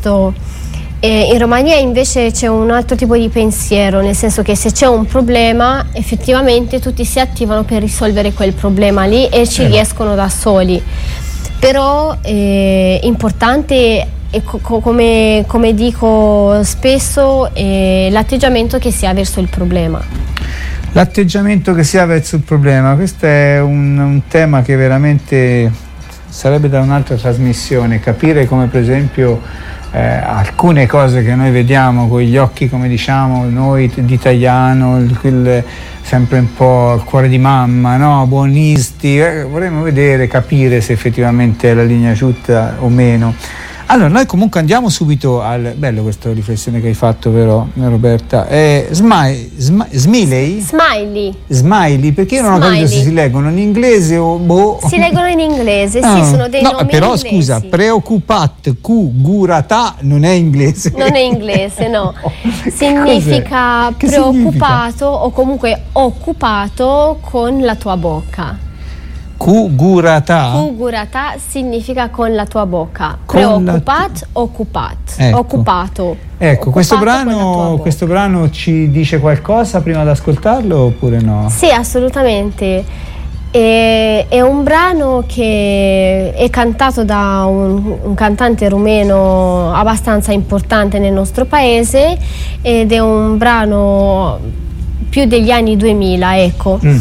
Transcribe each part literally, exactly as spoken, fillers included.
questo. E in Romania invece c'è un altro tipo di pensiero, nel senso che se c'è un problema effettivamente tutti si attivano per risolvere quel problema lì e ci eh. riescono da soli. Però è importante, e co- come, come dico spesso, è l'atteggiamento che si ha verso il problema. L'atteggiamento che si ha verso il problema, questo è un, un tema che veramente sarebbe da un'altra trasmissione, capire come per esempio Eh, alcune cose che noi vediamo con gli occhi, come diciamo noi di italiano, il, quel, sempre un po' il cuore di mamma, no? Buonisti, eh, vorremmo vedere, capire se effettivamente è la linea giusta o meno. Allora, noi comunque andiamo subito al... Bello questa riflessione che hai fatto, vero, Roberta? Eh, Smiley? Smiley? Smiley. Smiley, perché io non ho capito se si leggono in inglese o... Boh. Si leggono in inglese, no. sì, sono dei no, nomi però inglesi. Scusa, preoccupat, cu, gurata, non è inglese. Non è inglese, no. Significa che preoccupato significa? O comunque occupato con la tua bocca. Kugurata. Kugurata significa con la tua bocca. Con Preoccupat, la... occupat. Ecco. Occupato. Ecco, occupato questo brano, questo brano ci dice qualcosa prima di ascoltarlo oppure no? Sì, assolutamente. È, è un brano che è cantato da un, un cantante rumeno abbastanza importante nel nostro paese ed è un brano più degli anni duemila, ecco. Mm.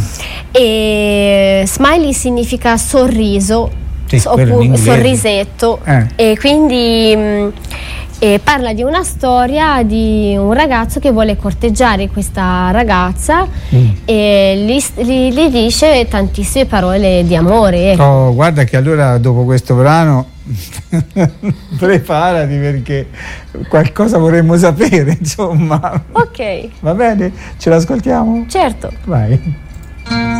E smiley significa sorriso, sì, oppure sorrisetto, eh. E quindi mh, e parla di una storia di un ragazzo che vuole corteggiare questa ragazza mm. e gli, gli, gli dice tantissime parole di amore, ecco. Oh, guarda che allora dopo questo brano preparati, perché qualcosa vorremmo sapere, insomma. Ok. Va bene? Ce l'ascoltiamo? Certo. Vai.